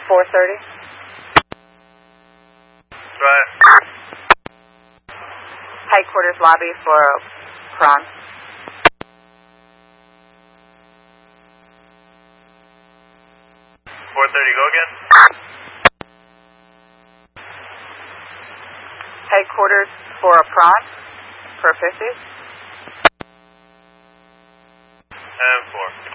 430. Right. Headquarters lobby for Prawn. 430, go again. Headquarters for Prawn for 50. And 4.